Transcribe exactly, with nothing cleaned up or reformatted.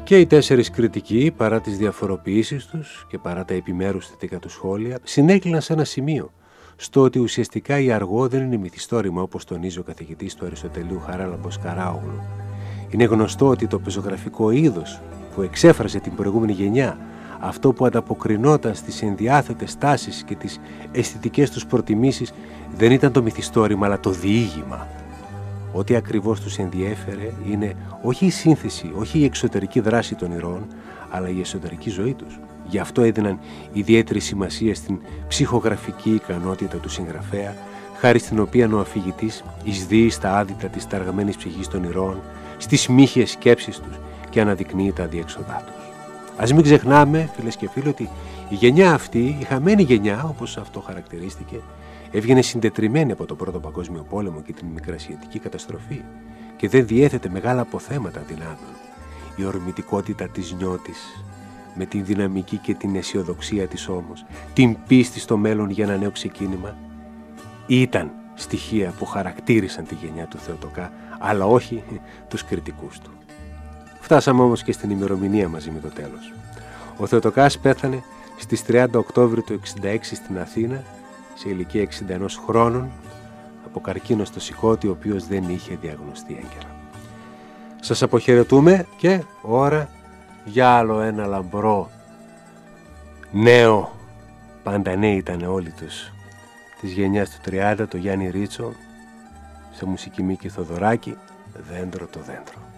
Και οι τέσσερις κριτικοί, παρά τις διαφοροποιήσεις τους και παρά τα επιμέρους θετικά του σχόλια, συνέκλειναν σε ένα σημείο, στο ότι ουσιαστικά η Αργό δεν είναι μυθιστόρημα όπως τονίζει ο καθηγητής του Αριστοτελείου Χαράλαμπος Καράογλου. Είναι γνωστό ότι το πεζογραφικό είδος που εξέφρασε την προηγούμενη γενιά, αυτό που ανταποκρινόταν στις ενδιάθετες τάσεις και τις αισθητικές τους προτιμήσεις, δεν ήταν το μυθιστόρημα αλλά το διήγημα. Ό,τι ακριβώς τους ενδιέφερε είναι όχι η σύνθεση, όχι η εξωτερική δράση των ηρώων, αλλά η εσωτερική ζωή τους. Γι' αυτό έδιναν ιδιαίτερη σημασία στην ψυχογραφική ικανότητα του συγγραφέα, χάρη στην οποία ο αφηγητής εισδύει στα άδυτα της ταργαμένης ψυχής των ηρώων, στις μύχιες σκέψεις τους και αναδεικνύει τα αδιέξοδά τους. Ας μην ξεχνάμε, φίλες και φίλοι, ότι η γενιά αυτή, η χαμένη γενιά, όπως αυτό χαρακτηρίστηκε, έβγαινε συντετριμμένη από τον Πρώτο Παγκόσμιο Πόλεμο και την Μικρασιατική καταστροφή και δεν διέθετε μεγάλα αποθέματα δυνάμεων. Η ορμητικότητα της νιώτης, με την δυναμική και την αισιοδοξία της όμως, την πίστη στο μέλλον για ένα νέο ξεκίνημα, ήταν στοιχεία που χαρακτήρισαν τη γενιά του Θεοτοκά, αλλά όχι τους κριτικούς του. Φτάσαμε όμως και στην ημερομηνία μαζί με το τέλος. Ο Θεοτοκάς πέθανε στις τριάντα Οκτώβρη του εξήντα έξι στην Αθήνα, σε ηλικία εξήντα ενός χρόνων, από καρκίνο στο σηκώτη, ο οποίος δεν είχε διαγνωστεί έγκαιρα. Σας αποχαιρετούμε και ώρα για άλλο ένα λαμπρό νέο, πάντα νέοι ήταν όλοι τους, της γενιάς του τριάντα, το Γιάννη Ρίτσο, σε μουσική Μίκη Θοδωράκη, «Δέντρο το δέντρο».